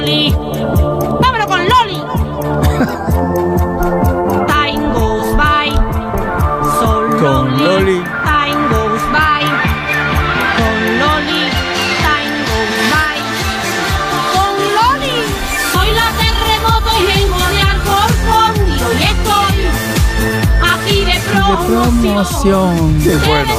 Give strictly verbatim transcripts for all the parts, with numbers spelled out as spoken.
Loli. Vámonos con Loli. Time goes by. So Con Loli. Time goes by. Con Loli. Time goes by. Con Loli. Soy la Terremoto y vengo de Alcorcón. Y hoy estoy aquí de promoción. promoción. Qué bueno.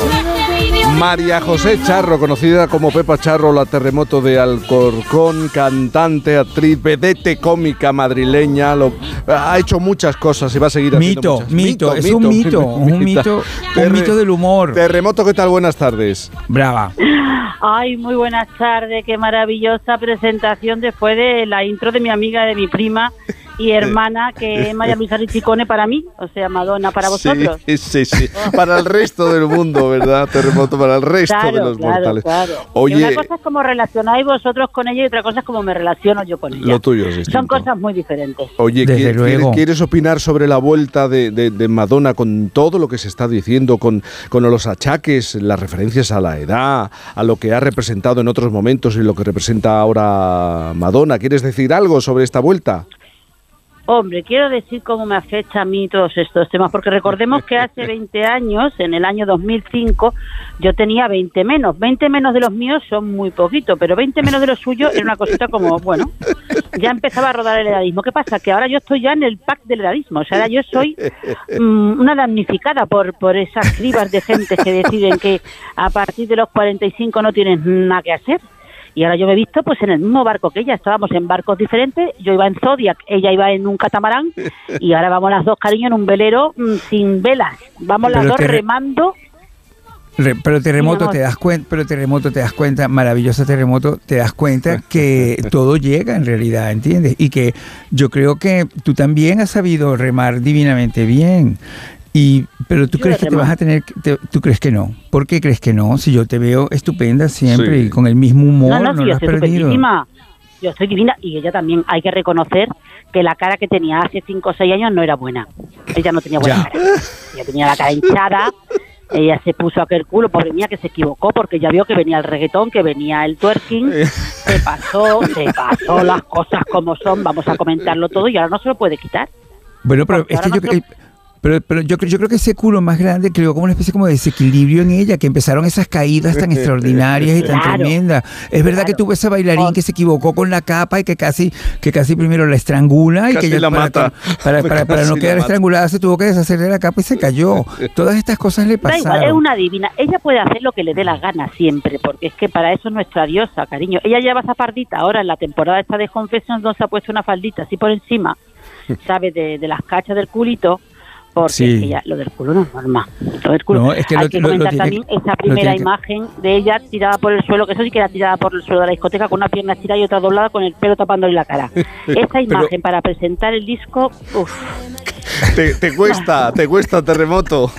María José Charro, conocida como Pepa Charro, la Terremoto de Alcorcón, cantante, actriz, vedette cómica madrileña, lo, ha hecho muchas cosas y va a seguir haciendo Mito, muchas. mito, es un mito, un mito, un mito del humor. Terremoto, ¿qué tal? Buenas tardes. Brava. Ay, muy buenas tardes, qué maravillosa presentación después de la intro de mi amiga, de mi prima y hermana, que es María Luisa Richicone para mí, o sea, Madonna para vosotros. Sí, sí, sí, para el resto del mundo, ¿verdad? Terremoto para el resto claro, de los claro, mortales. Claro. Oye, y una cosa es como relacionáis vosotros con ella y otra cosa es como me relaciono yo con ella. Lo tuyo es distinto. Son cosas muy diferentes. Oye, Desde ¿quieres, luego. ¿quieres opinar sobre la vuelta de, de, de Madonna con todo lo que se está diciendo, con, con los achaques, las referencias a la edad, a lo que ha representado en otros momentos y lo que representa ahora Madonna? ¿Quieres decir algo sobre esta vuelta? Hombre, quiero decir cómo me afecta a mí todos estos temas, porque recordemos que hace veinte años, en el año dos mil cinco, yo tenía veinte menos. veinte menos de los míos son muy poquito, pero veinte menos de los suyos era una cosita como, bueno, ya empezaba a rodar el edadismo. ¿Qué pasa? Que ahora yo estoy ya en el pack del edadismo, o sea, ahora yo soy mmm, una damnificada por, por esas cribas de gente que deciden que a partir de los cuarenta y cinco no tienen nada que hacer. Y ahora yo me he visto pues en el mismo barco que ella, estábamos en barcos diferentes, yo iba en Zodiac, ella iba en un catamarán y ahora vamos las dos, cariño, en un velero mmm, sin velas, vamos las Pero dos te re- remando. Re- pero terremoto Sí, te das cuenta, pero terremoto te das cuenta, maravilloso terremoto, te das cuenta que todo llega en realidad, ¿entiendes? Y que yo creo que tú también has sabido remar divinamente bien. Y pero tú Yo crees que te remo. vas a tener, que- te- tú crees que no. ¿Por qué crees que no? Si yo te veo estupenda siempre Sí. y con el mismo humor, No, no, no, sí, lo yo has estoy perdido. estupendísima. Yo estoy divina y ella también. Hay que reconocer que la cara que tenía hace cinco o seis años no era buena. Ella no tenía buena Ya. cara. Ella tenía la cara hinchada. Ella se puso aquel culo, pobre mía, que se equivocó porque ya vio que venía el reggaetón, que venía el twerking. Se pasó, se pasó las cosas como son. Vamos a comentarlo todo y ahora no se lo puede quitar. Bueno, pero Porque es que ahora yo, no se- eh, pero, pero yo, creo- yo creo que ese culo más grande creó como una especie como de desequilibrio en ella, que empezaron esas caídas tan extraordinarias y tan Claro, tremendas. Es verdad claro. que tuvo ese bailarín Con- que se equivocó con la capa y que casi, que casi primero la estrangula y Casi que ya la para, mata. para, para, para no Casi quedar la mata. estrangulada se tuvo que deshacer de la capa y se cayó. Todas estas cosas le Da igual, es pasaron. una divina. Ella puede hacer lo que le dé la gana siempre, porque es que para eso es nuestra diosa, cariño. Ella lleva esa faldita ahora en la temporada esta de Confessions, donde se ha puesto una faldita así por encima, ¿sabes? De, de las cachas del culito, porque Sí. es que ya, lo del culo no es normal. Lo del culo. No, es que Hay lo- que lo- lo comentar tiene también que- esa lo primera tiene que- imagen de ella tirada por el suelo, que eso sí que era tirada por el suelo de la discoteca, con una pierna estirada y otra doblada, con el pelo tapándole la cara. Esa imagen para presentar el disco, uff. Te, te cuesta, te cuesta, Terremoto.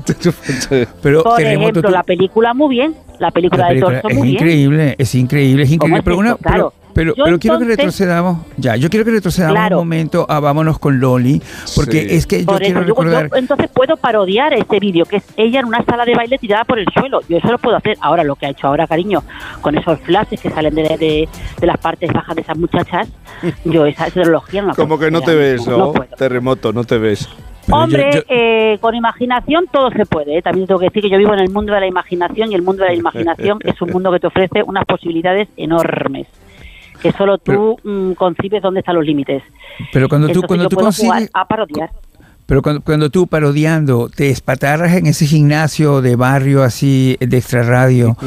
Pero Por Terremoto, ejemplo, tú- la película muy bien, la película, la película de Torso es muy bien. increíble, es increíble, es ¿Cómo increíble. es Pero, una, esto? Claro. pero, pero, Yo pero quiero que entonces- retrocedamos, ya, yo quiero que retrocedamos Claro. un momento a Vámonos con Loli, porque Sí. es que yo Por quiero eso, yo- recordar... yo entonces puedo parodiar este vídeo, que es ella en una sala de baile tirada por el suelo. Yo eso lo puedo hacer. Ahora, lo que ha hecho ahora, cariño, con esos flashes que salen de, de, de las partes bajas de esas muchachas, yo esa tecnología no la Como puedo que no hacer te ahora ves, mismo, ¿no? puedo. Terremoto, no te ves. Pero yo- Hombre, yo- eh, con imaginación todo se puede. ¿eh? También tengo que decir que yo vivo en el mundo de la imaginación y el mundo de la imaginación es un mundo que te ofrece unas posibilidades enormes, que solo tú mm, concibes dónde están los límites. Pero cuando tú, Entonces cuando yo tú puedo jugar consigues... a parodiar. Pero cuando, cuando tú parodiando te espatarras en ese gimnasio de barrio así de extrarradio